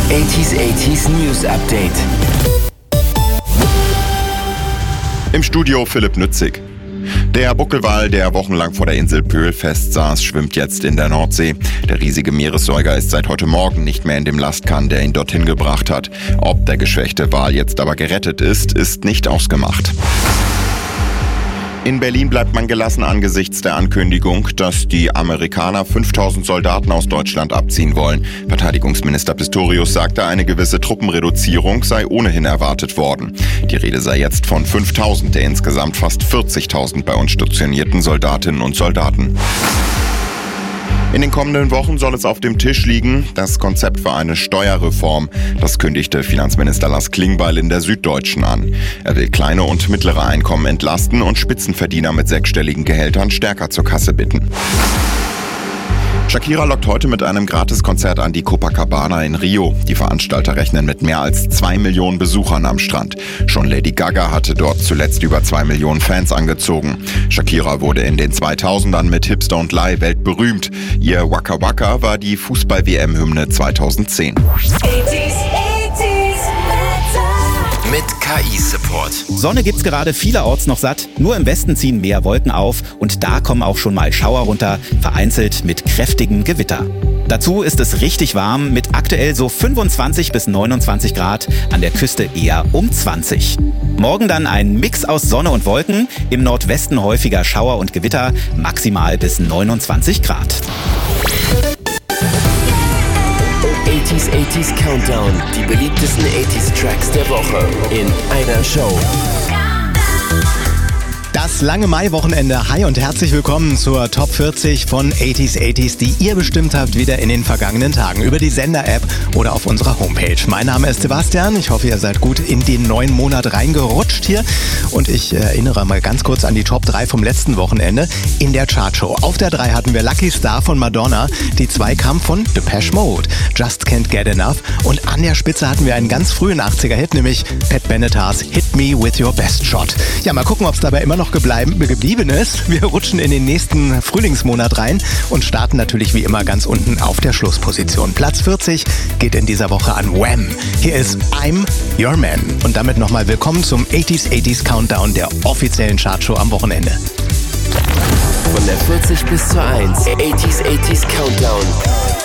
80s News Update. Im Studio Philipp Nützig. Der Buckelwal, der wochenlang vor der Insel Pöhl festsaß, schwimmt jetzt in der Nordsee. Der riesige Meeressäuger ist seit heute Morgen nicht mehr in dem Lastkahn, der ihn dorthin gebracht hat. Ob der geschwächte Wal jetzt aber gerettet ist nicht ausgemacht. In Berlin bleibt man gelassen angesichts der Ankündigung, dass die Amerikaner 5000 Soldaten aus Deutschland abziehen wollen. Verteidigungsminister Pistorius sagte, eine gewisse Truppenreduzierung sei ohnehin erwartet worden. Die Rede sei jetzt von 5000 der insgesamt fast 40.000 bei uns stationierten Soldatinnen und Soldaten. In den kommenden Wochen soll es auf dem Tisch liegen, das Konzept für eine Steuerreform. Das kündigte Finanzminister Lars Klingbeil in der Süddeutschen an. Er will kleine und mittlere Einkommen entlasten und Spitzenverdiener mit sechsstelligen Gehältern stärker zur Kasse bitten. Shakira lockt heute mit einem Gratiskonzert an die Copacabana in Rio. Die Veranstalter rechnen mit mehr als 2 Millionen Besuchern am Strand. Schon Lady Gaga hatte dort zuletzt über 2 Millionen Fans angezogen. Shakira wurde in den 2000ern mit Hips Don't Lie weltberühmt. Ihr Waka Waka war die Fußball-WM-Hymne 2010. Mit KI-Support. Sonne gibt's gerade vielerorts noch satt, nur im Westen ziehen mehr Wolken auf und da kommen auch schon mal Schauer runter, vereinzelt mit kräftigem Gewitter. Dazu ist es richtig warm mit aktuell so 25 bis 29 Grad, an der Küste eher um 20. Morgen dann ein Mix aus Sonne und Wolken, im Nordwesten häufiger Schauer und Gewitter, maximal bis 29 Grad. 80s Countdown. Die beliebtesten 80s Tracks der Woche in einer Show. Das lange Mai-Wochenende. Hi und herzlich willkommen zur Top 40 von 80s, die ihr bestimmt habt wieder in den vergangenen Tagen über die Sender-App oder auf unserer Homepage. Mein Name ist Sebastian. Ich hoffe, ihr seid gut in den neuen Monat reingerutscht hier. Und ich erinnere mal ganz kurz an die Top 3 vom letzten Wochenende in der Chartshow. Auf der 3 hatten wir Lucky Star von Madonna. Die 2 kam von Depeche Mode, Just Can't Get Enough. Und an der Spitze hatten wir einen ganz frühen 80er-Hit, nämlich Pat Benetars Hit Me With Your Best Shot. Ja, mal gucken, ob es dabei immer noch geblieben ist. Wir rutschen in den nächsten Frühlingsmonat rein und starten natürlich wie immer ganz unten auf der Schlussposition. Platz 40 geht in dieser Woche an Wham! Hier ist I'm Your Man. Und damit nochmal willkommen zum 80s Countdown der offiziellen Chartshow am Wochenende. Von der 40 bis zur 1. 80s Countdown.